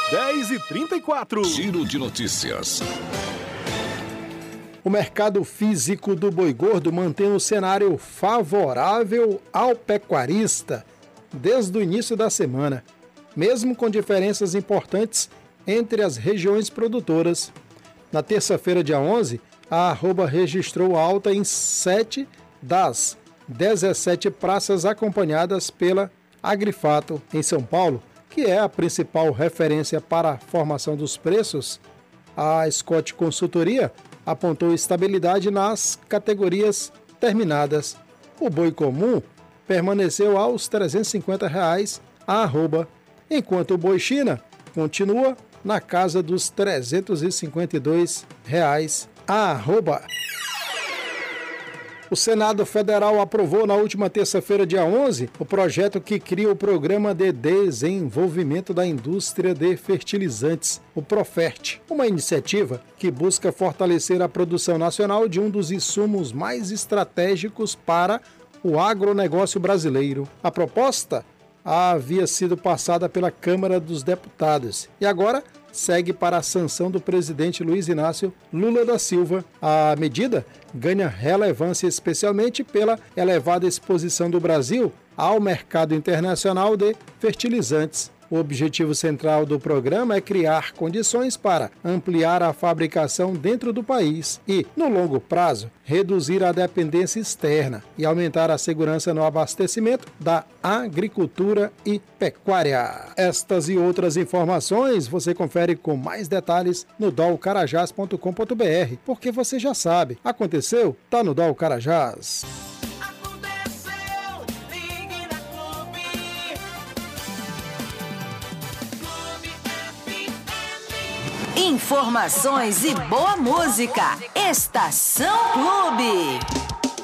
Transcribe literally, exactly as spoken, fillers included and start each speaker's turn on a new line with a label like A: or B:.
A: dez e trinta e quatro.
B: Giro de notícias.
C: O mercado físico do boi gordo mantém um cenário favorável ao pecuarista desde o início da semana, mesmo com diferenças importantes entre as regiões produtoras. Na terça-feira, dia onze, a arroba registrou alta em sete das dezessete praças acompanhadas pela Agrifato, em São Paulo, que é a principal referência para a formação dos preços. A Scott Consultoria apontou estabilidade nas categorias terminadas. O boi comum permaneceu aos trezentos e cinquenta reais a arroba, enquanto o boi China continua na casa dos trezentos e cinquenta e dois reais a arroba. O Senado Federal aprovou na última terça-feira, dia onze, o projeto que cria o Programa de Desenvolvimento da Indústria de Fertilizantes, o Profert, uma iniciativa que busca fortalecer a produção nacional de um dos insumos mais estratégicos para o agronegócio brasileiro. A proposta havia sido passada pela Câmara dos Deputados e agora segue para a sanção do presidente Luiz Inácio Lula da Silva. A medida ganha relevância especialmente pela elevada exposição do Brasil ao mercado internacional de fertilizantes. O objetivo central do programa é criar condições para ampliar a fabricação dentro do país e, no longo prazo, reduzir a dependência externa e aumentar a segurança no abastecimento da agricultura e pecuária. Estas e outras informações você confere com mais detalhes no dol carajás ponto com ponto br, porque você já sabe, aconteceu, tá no Dol Carajás.
D: Informações e boa música. Estação Clube.